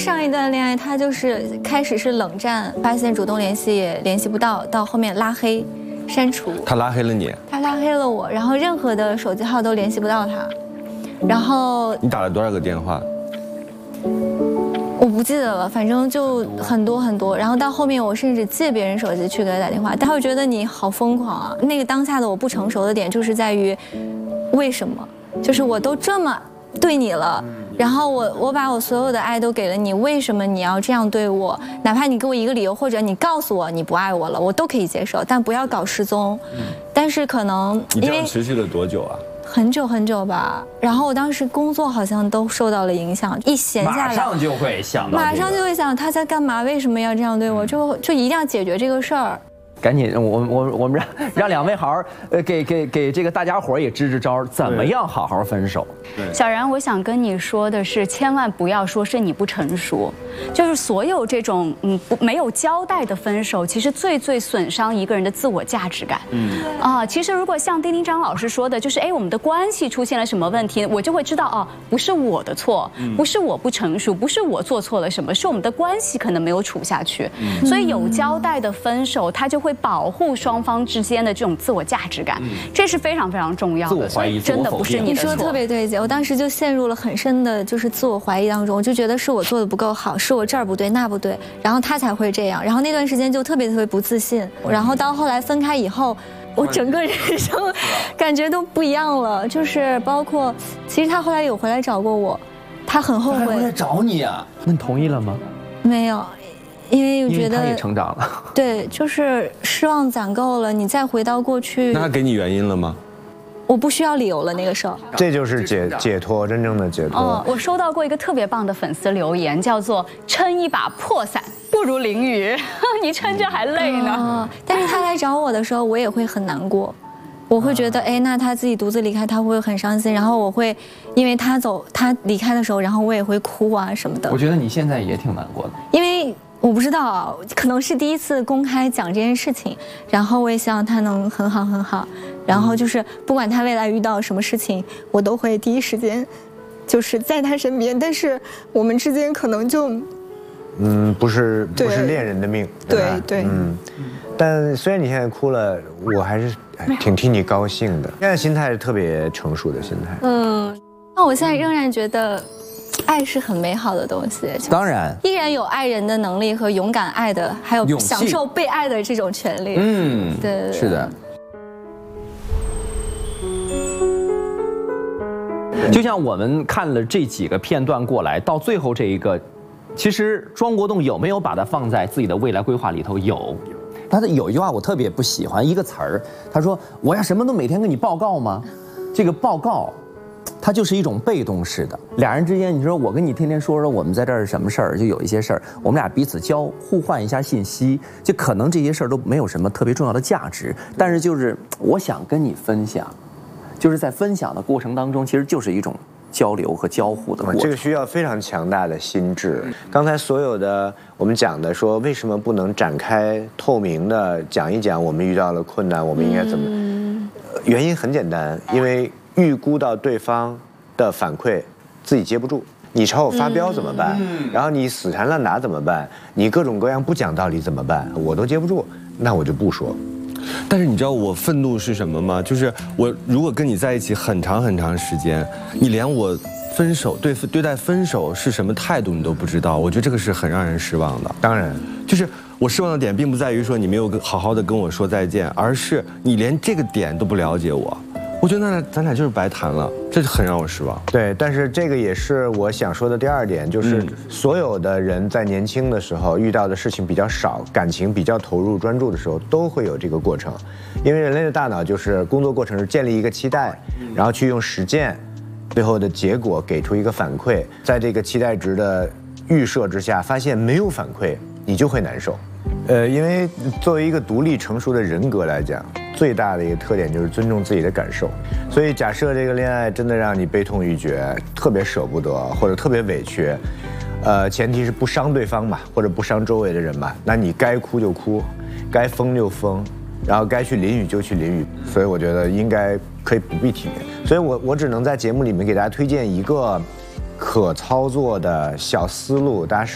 上一段恋爱，他就是开始是冷战，发现主动联系也联系不到，到后面拉黑、删除。 他拉黑了你？ 他拉黑了我，然后任何的手机号都联系不到他。然后你打了多少个电话？ 我不记得了，反正就很多很多。然后到后面，我甚至借别人手机去给他打电话，他会觉得你好疯狂啊。那个当下的我不成熟的点就是在于，为什么？就是我都这么对你了，然后我把我所有的爱都给了你，为什么你要这样对我？哪怕你给我一个理由，或者你告诉我你不爱我了，我都可以接受，但不要搞失踪。但是可能你这样持续了多久啊？ 很久很久吧，然后我当时工作好像都受到了影响，一闲下来马上就会想到， 马上就会想他在干嘛，为什么要这样对我，就一定要解决这个事儿。 赶紧，我们让两位好好给这个大家伙也支支招，怎么样好好分手？ 小然，我想跟你说的是，千万不要说是你不成熟，就是所有这种没有交代的分手，其实最损伤一个人的自我价值感。其实如果像丁丁张老师说的，就是我们的关系出现了什么问题，我就会知道不是我的错，不是我不成熟，不是我做错了什么，是我们的关系可能没有处下去。所以有交代的分手，它就会保护双方之间的这种自我价值感，这是非常非常重要的。 自我怀疑， 真的不是你的错。 你说特别对，姐，我当时就陷入了很深的就是自我怀疑当中，我就觉得是我做的不够好，是我这儿不对那不对，然后他才会这样，然后那段时间就特别不自信，然后到后来分开以后，我整个人生感觉都不一样了，就是包括其实他后来有回来找过我，他很后悔。 回来找你啊？那你同意了吗？ 没有。因为我觉得他也成长了， 对，就是失望攒够了，你再回到过去。 那他给你原因了吗？ 我不需要理由了，那个时候。 这就是解脱，真正的解脱。 我收到过一个特别棒的粉丝留言，叫做“撑一把破伞不如淋雨”，你撑着还累呢。 但是他来找我的时候，我也会很难过。我会觉得，那他自己独自离开，他会很伤心。然后我会，因为他离开的时候，然后我也会哭啊什么的。 我觉得你现在也挺难过的， 因为我不知道，可能是第一次公开讲这件事情，然后我也希望他能很好很好。然后就是不管他未来遇到什么事情，我都会第一时间，就是在他身边。但是我们之间可能就， 不是恋人的命， 对。 但虽然你现在哭了，我还是挺替你高兴的。现在心态是特别成熟的心态。 那我现在仍然觉得，爱是很美好的东西。 当然， 依然有爱人的能力和勇敢爱的，还有享受被爱的这种权利。对， 是的。就像我们看了这几个片段过来，到最后这一个，其实庄国栋有没有把它放在自己的未来规划里头？有。他有一句话我特别不喜欢，一个词儿，他说我要什么都每天跟你报告吗？这个报告，它就是一种被动式的。俩人之间，你说我跟你天天说我们在这儿什么事儿，就有一些事儿，我们俩彼此互换一下信息，就可能这些事儿都没有什么特别重要的价值，但是就是我想跟你分享，就是在分享的过程当中，其实就是一种交流和交互的过程。 这个需要非常强大的心智。刚才所有的我们讲的说，为什么不能展开透明的讲一讲我们遇到了困难，我们应该怎么？原因很简单，因为预估到对方的反馈，自己接不住。你朝我发飙怎么办？然后你死缠烂打怎么办？你各种各样不讲道理怎么办？我都接不住，那我就不说。 但是你知道我愤怒是什么吗？就是我如果跟你在一起很长时间，你连我分手对待分手是什么态度你都不知道，我觉得这个是很让人失望的。 当然， 就是我失望的点并不在于说你没有好好的跟我说再见，而是你连这个点都不了解我。我觉得那咱俩就是白谈了，这很让我失望。 对，但是这个也是我想说的第二点，就是所有的人在年轻的时候遇到的事情比较少，感情比较投入专注的时候，都会有这个过程。因为人类的大脑就是工作过程是建立一个期待，然后去用实践，最后的结果给出一个反馈，在这个期待值的预设之下，发现没有反馈，你就会难受。因为作为一个独立成熟的人格来讲，最大的一个特点就是尊重自己的感受。所以假设这个恋爱真的让你悲痛欲绝，特别舍不得或者特别委屈，前提是不伤对方嘛，或者不伤周围的人嘛，那你该哭就哭，该疯就疯，然后该去淋雨就去淋雨。所以我觉得应该可以不必体面。所以我只能在节目里面给大家推荐一个可操作的小思路，大家